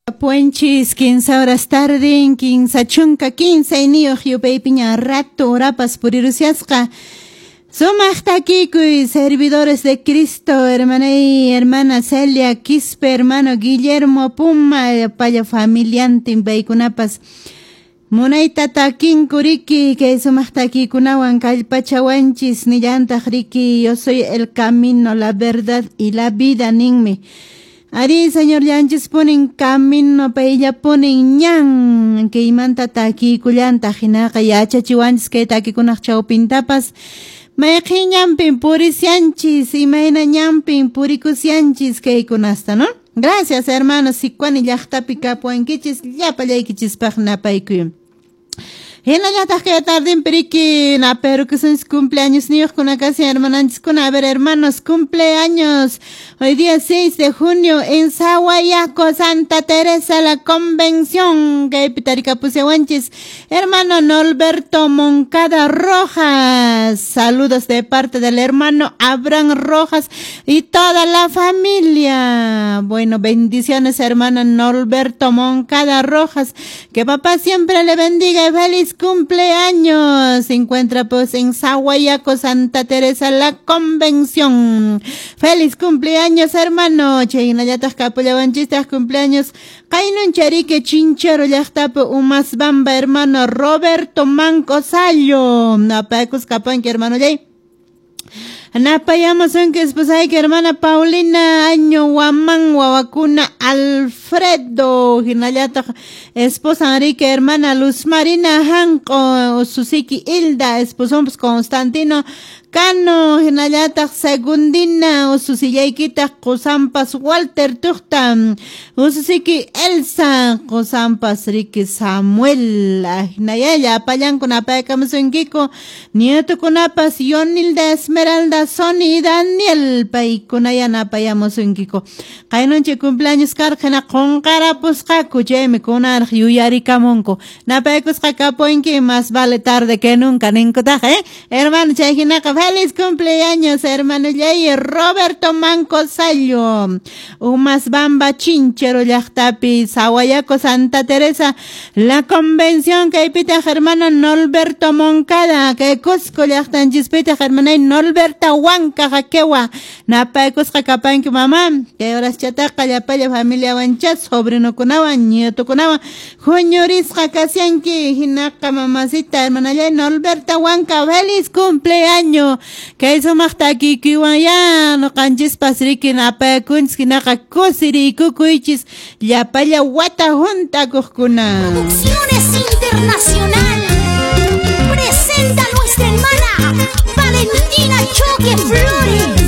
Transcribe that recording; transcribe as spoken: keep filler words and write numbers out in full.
Puenchis, quince horas tarde, quince chunka, quince niyo yupay piña rato rapas purirusiasca. Somos aquí servidores de Cristo, hermana y hermana Celia Quispe, hermano Guillermo Puma, paya familiante Baicunapas. Munaita takin kuriki, que somos aquí kunawan kalpachawanchis, ni llanta riki, yo soy el camino, la verdad y la vida, ninme. Ari, señor Yanchis, ponen camino, pa ella ponen ñan, que imanta taki kullanta jinaka yacha chiwanchis, que taki kunak chau pintapas. Maiki ñampin purisianchis, imaina ñampin purikusianchis, que kunasta, ¿no? Gracias, hermanos, si cuani llaktapi kapuankichis, llapallaykichis pagnapaykuyum. Hina ya que tarde en periqui na pero que son cumpleaños niños con acá hermanos con a ver hermanos cumpleaños hoy día seis de junio en Sahuayaco Santa Teresa la convención que pitarica pusewanchis hermano Norberto Moncada Rojas, saludos de parte del hermano Abraham Rojas y toda la familia. Bueno, bendiciones hermano Norberto Moncada Rojas, que papá siempre le bendiga y feliz cumpleaños. Se encuentra pues en Sahuayaco Santa Teresa la convención. Feliz cumpleaños hermano. Cheina ya tas capullabanchistas cumpleaños. Kainun charique chinchero ya está umas bamba hermano Roberto Manco Sallo. Napacos capan que hermano yay. Napayamos en que esposa que hermana Paulina Año Guamán Guavacuna Alfredo Ginayata esposa Enrique hermana Luz Marina Hanco Susiki Hilda esposo Constantino Cano Ginayata Segundina Ususillaiquita Cosampas Walter Tuchtan Ususiki Elsa Cosampas Ricky Samuel Ginayaya Payan con apacamos en Kiko Nieto con apas Yonilda Esmeralda Sony Daniel Paikunayana payamos en Kiko. Kainonche cumpleaños carjena con cara pusca cucheme con arjuyari camonco. Napecos cacapoinque más vale tarde que nunca nincotaje, eh? Hermano Chejinaca, feliz cumpleaños, hermano Yay Roberto Manco Sallo. Umas bamba chinchero yachtapi, Sahuayaco Santa Teresa. La convención que pita hermano Norberto Moncada, que Cusco yachtan chispita hermana Norberto Huanca jaquewa na paicos jacapan que mamá que horas chataca ya paya familia wancha sobrino kunawa nieto kunawa joñoris jacasianki hinaka mamacita hermana ya Norberta Huanca feliz cumpleaños que eso magta aquí kiwaya no canchis pasriki na paicons kinaka kusiri kukuichis ya paya wata junta kuskuna. Producciones Internacional presenta a nuestra hermana Valentina Choque Flores.